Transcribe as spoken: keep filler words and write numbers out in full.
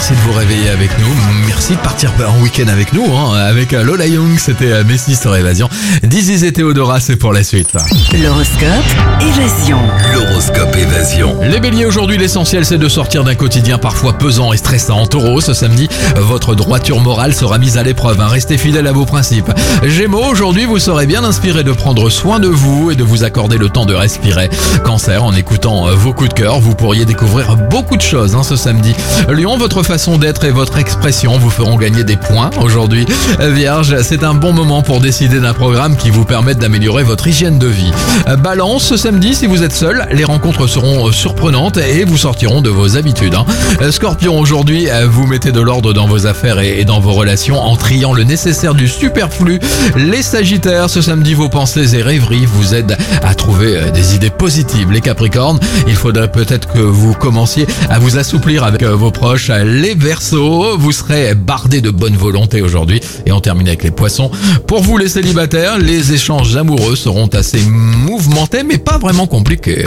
merci de vous réveiller avec nous. Merci de partir en week-end avec nous. Hein. Avec Lola Young, c'était Messi sur Évasion. Dizzy et Théodora, c'est pour la suite. L'horoscope Évasion. L'horoscope Évasion. Les béliers, aujourd'hui, l'essentiel, c'est de sortir d'un quotidien parfois pesant et stressant. Taureau, ce samedi, votre droiture morale sera mise à l'épreuve. Hein. Restez fidèle à vos principes. Gémeaux, aujourd'hui, vous serez bien inspiré de prendre soin de vous et de vous accorder le temps de respirer. Cancer, en écoutant vos coups de cœur, vous pourriez découvrir beaucoup de choses hein, ce samedi. Lion, votre façon d'être et votre expression vous feront gagner des points aujourd'hui. Vierge, c'est un bon moment pour décider d'un programme qui vous permette d'améliorer votre hygiène de vie. Balance, ce samedi, si vous êtes seul, les rencontres seront surprenantes et vous sortiront de vos habitudes. Hein. Scorpion, aujourd'hui, vous mettez de l'ordre dans vos affaires et dans vos relations en triant le nécessaire du superflu. Les Sagittaires, ce samedi, vos pensées et rêveries vous aident à trouver des idées positives. Les Capricornes, il faudrait peut-être que vous commenciez à vous assouplir avec vos proches. Les Verseaux, vous serez bardés de bonne volonté aujourd'hui. Et on termine avec les Poissons. Pour vous les célibataires, les échanges amoureux seront assez mouvementés mais pas vraiment compliqués.